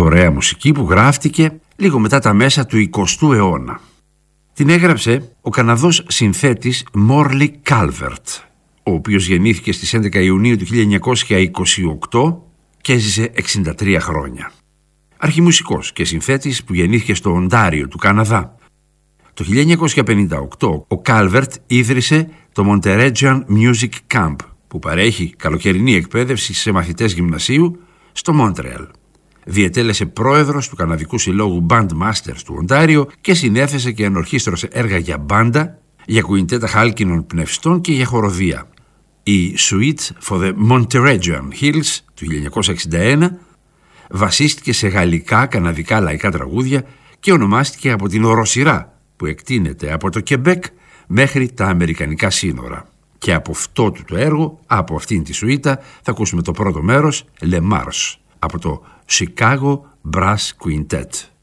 ωραία μουσική που γράφτηκε λίγο μετά τα μέσα του 20ου αιώνα. Την έγραψε ο Καναδός συνθέτης Morley Calvert, ο οποίος γεννήθηκε στις 11 Ιουνίου του 1928 και έζησε 63 χρόνια. Αρχιμουσικός και συνθέτης που γεννήθηκε στο Οντάριο του Καναδά. Το 1958 ο Calvert ίδρυσε το Monterregian Music Camp, που παρέχει καλοκαιρινή εκπαίδευση σε μαθητές γυμνασίου στο Μόντρεαλ. Διετέλεσε πρόεδρος του Καναδικού Συλλόγου Bandmasters του Οντάριο και συνέθεσε και ενορχίστρωσε έργα για μπάντα, για κουιντέτα χάλκινων πνευστών και για χοροδία. Η Suite for the Monterregian Hills του 1961 βασίστηκε σε γαλλικά καναδικά λαϊκά τραγούδια και ονομάστηκε από την οροσειρά που εκτείνεται από το Κεμπέκ μέχρι τα αμερικανικά σύνορα. Και από αυτό του το έργο, από αυτήν τη σουίτα, θα ακούσουμε το πρώτο μέρος, Le Mars, από το Chicago Brass Quintet.